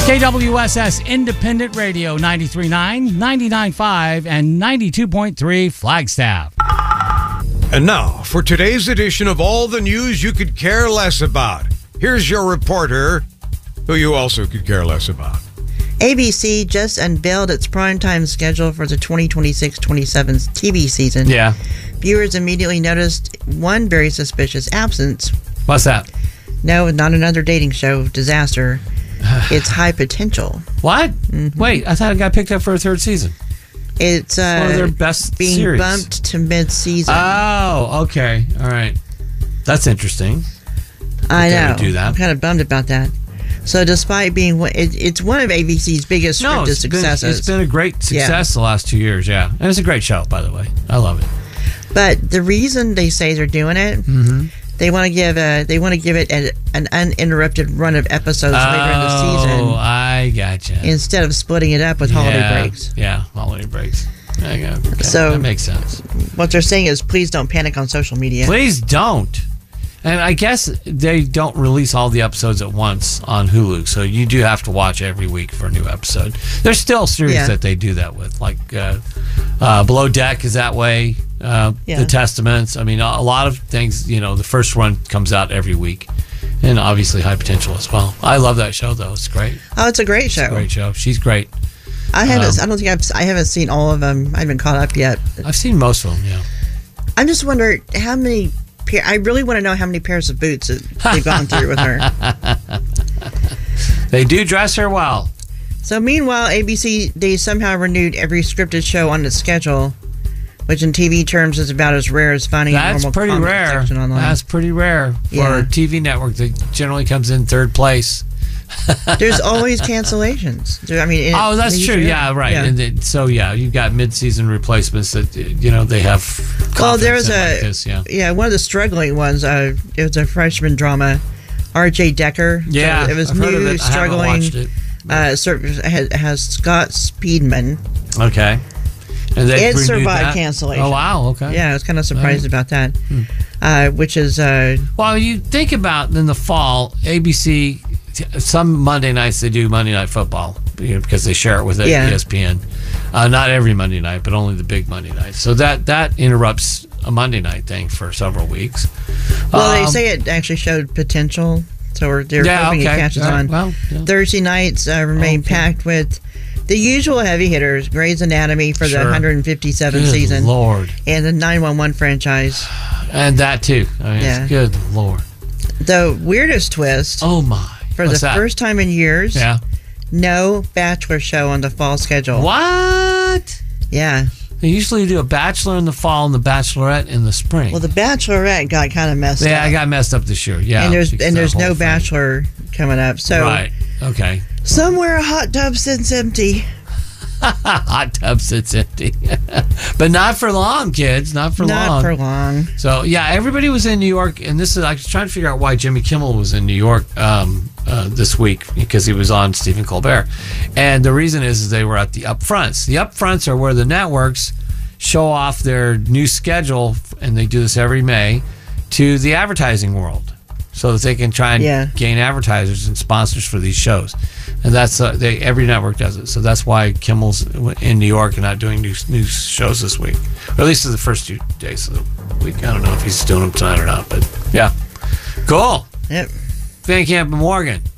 KWSS Independent Radio 93.9, 99.5, and 92.3 Flagstaff. And now, for today's edition of all the news you could care less about, here's your reporter, who you also could care less about. ABC just unveiled its primetime schedule for the 2026-27 TV season. Yeah. Viewers immediately noticed one very suspicious absence. What's that? No, not another dating show disaster. It's High Potential. What? Mm-hmm. Wait, I thought it got picked up for a third season. It's one of their best being series. bumped to mid-season. Oh, okay. All right. That's interesting. I They know. would do that. I'm kind of bummed about that. So despite being, it's one of ABC's biggest scripted successes. It's been a great success the last 2 years, yeah. And it's a great show, by the way. I love it. But the reason they say they're doing it, they want to give it an uninterrupted run of episodes later in the season. Oh, I gotcha. Instead of splitting it up with holiday breaks. Yeah, holiday breaks. There you go. Okay, So that makes sense. What they're saying is, please don't panic on social media. Please don't. And I guess they don't release all the episodes at once on Hulu, so you do have to watch every week for a new episode. There's still series that they do that with, like Below Deck is that way. The Testaments. I mean, a lot of things. You know, the first one comes out every week, and obviously High Potential as well. I love that show, though. It's great. Oh, it's a great show. It's a great show. She's great. I haven't seen all of them. I haven't caught up yet. I've seen most of them. Yeah. I'm just wondering how many. I really want to know how many pairs of boots they've gone through with her. They do dress her well. So meanwhile, ABC, they somehow renewed every scripted show on its schedule, which in TV terms is about as rare as finding a normal comment section online. That's pretty rare for a TV network that generally comes in third place. There's always cancellations. I mean, that's true. Yeah, right. Yeah. And so you've got mid-season replacements that they have. Well, there was one of the struggling ones. It was a freshman drama, R.J. Decker. Yeah, so it was I've new, heard of it. struggling. I haven't watched It has Scott Speedman. Okay. And they it survived that? cancellation. Oh wow! Okay. Yeah, I was kind of surprised about that. Which is well, you think about in the fall, ABC. Some Monday nights they do Monday Night Football because they share it with ESPN. Not every Monday night, but only the big Monday nights. So that interrupts a Monday night thing for several weeks. Well, they say it actually showed potential, so they're hoping it catches on. Well, Thursday nights remain packed with the usual heavy hitters: Grey's Anatomy for the 157th season, Lord, and the 911 franchise, and that too. I mean, good Lord. The weirdest twist. Oh my. For the first time in years, no Bachelor show on the fall schedule. What? Yeah. They usually do a Bachelor in the fall and the Bachelorette in the spring. Well, the Bachelorette got kind of messed up. Yeah, it got messed up this year. Yeah. And there's no Bachelor coming up. So right. Okay. Somewhere a hot tub sits empty. Hot tub sits empty. But not for long, kids. Not for long. Not for long. So, everybody was in New York. And I was trying to figure out why Jimmy Kimmel was in New York this week because he was on Stephen Colbert. And the reason is they were at the upfronts. The upfronts are where the networks show off their new schedule, and they do this every May, to the advertising world so that they can try and gain advertisers and sponsors for these shows. And that's every network does it. So that's why Kimmel's in New York and not doing new shows this week. Or at least for the first 2 days of the week. I don't know if he's doing them tonight or not, but yeah. Cool. Yep. Van Camp and Morgan.